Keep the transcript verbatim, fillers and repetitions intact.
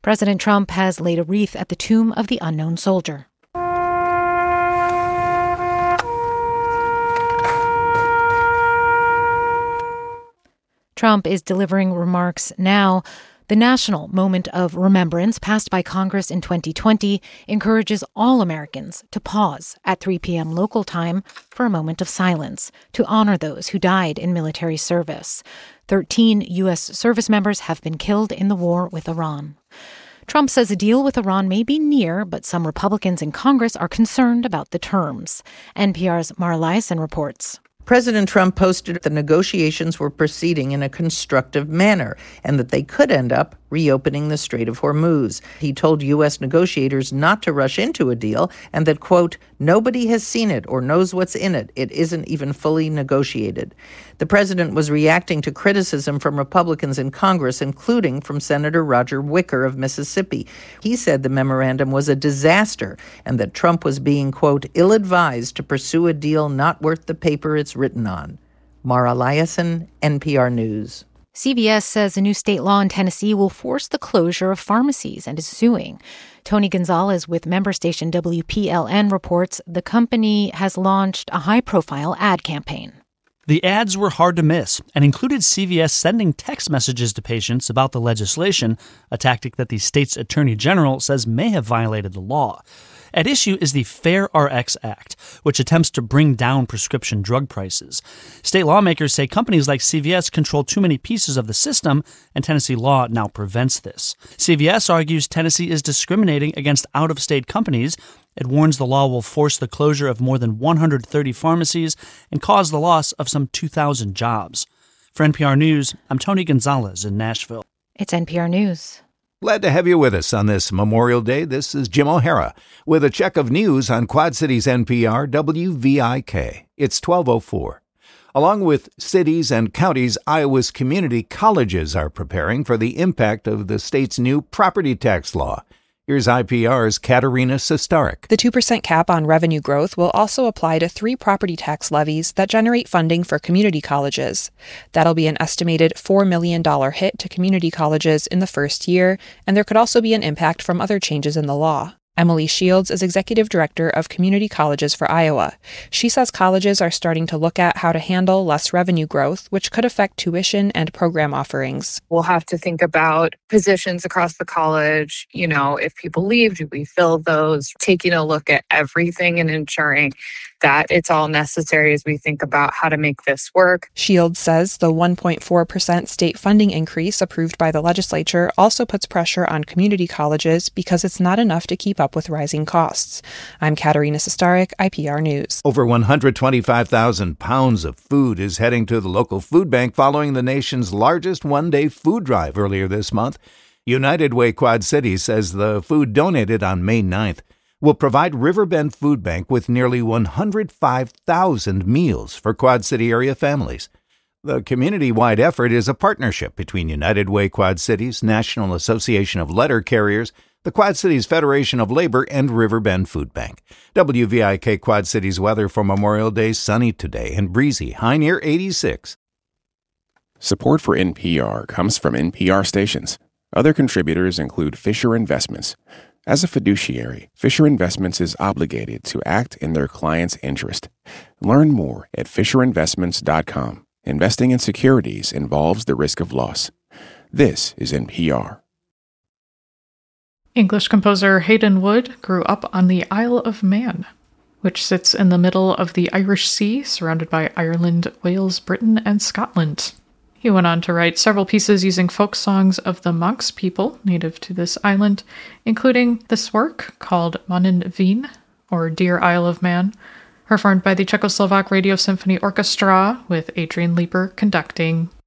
President Trump has laid a wreath at the tomb of the unknown soldier. Trump is delivering remarks now. The national moment of remembrance passed by Congress in twenty twenty encourages all Americans to pause at three p.m. local time for a moment of silence to honor those who died in military service. Thirteen U S service members have been killed in the war with Iran. Trump says a deal with Iran may be near, but some Republicans in Congress are concerned about the terms. N P R's Mara Liasson reports. President Trump posted the negotiations were proceeding in a constructive manner and that they could end up reopening the Strait of Hormuz. He told U S negotiators not to rush into a deal and that, quote, nobody has seen it or knows what's in it. It isn't even fully negotiated. The president was reacting to criticism from Republicans in Congress, including from Senator Roger Wicker of Mississippi. He said the memorandum was a disaster and that Trump was being, quote, ill-advised to pursue a deal not worth the paper it's written on. Mara Liasson, N P R News. C V S says a new state law in Tennessee will force the closure of pharmacies and is suing. Tony Gonzalez with member station W P L N reports the company has launched a high-profile ad campaign. The ads were hard to miss and included C V S sending text messages to patients about the legislation, a tactic that the state's attorney general says may have violated the law. At issue is the Fair Rx Act, which attempts to bring down prescription drug prices. State lawmakers say companies like C V S control too many pieces of the system, and Tennessee law now prevents this. C V S argues Tennessee is discriminating against out-of-state companies. It warns the law will force the closure of more than one hundred thirty pharmacies and cause the loss of some two thousand jobs. For N P R News, I'm Tony Gonzalez in Nashville. It's N P R News. Glad to have you with us on this Memorial Day. This is Jim O'Hara with a check of news on Quad Cities N P R W V I K. It's twelve oh four. Along with cities and counties, Iowa's community colleges are preparing for the impact of the state's new property tax law. Here's I P R's Katerina Sestarik. The two percent cap on revenue growth will also apply to three property tax levies that generate funding for community colleges. That'll be an estimated four million dollars hit to community colleges in the first year, and there could also be an impact from other changes in the law. Emily Shields is Executive Director of Community Colleges for Iowa. She says colleges are starting to look at how to handle less revenue growth, which could affect tuition and program offerings. We'll have to think about positions across the college. You know, if people leave, do we fill those? Taking a look at everything and ensuring that it's all necessary as we think about how to make this work. Shields says the one point four percent state funding increase approved by the legislature also puts pressure on community colleges because it's not enough to keep up with rising costs. I'm Katerina Sestarik, I P R News. Over one hundred twenty-five thousand pounds of food is heading to the local food bank following the nation's largest one-day food drive earlier this month. United Way Quad Cities says the food donated on May ninth will provide Riverbend Food Bank with nearly one hundred five thousand meals for Quad City area families. The community-wide effort is a partnership between United Way Quad Cities, National Association of Letter Carriers, the Quad Cities Federation of Labor, and Riverbend Food Bank. W V I K Quad Cities weather for Memorial Day: sunny today and breezy, high near eighty-six. Support for N P R comes from N P R stations. Other contributors include Fisher Investments. As a fiduciary, Fisher Investments is obligated to act in their client's interest. Learn more at fisher investments dot com. Investing in securities involves the risk of loss. This is N P R. English composer Hayden Wood grew up on the Isle of Man, which sits in the middle of the Irish Sea, surrounded by Ireland, Wales, Britain, and Scotland. He went on to write several pieces using folk songs of the Manx people native to this island, including this work called Manin Vín, or Dear Isle of Man, performed by the Czechoslovak Radio Symphony Orchestra with Adrian Lieber conducting.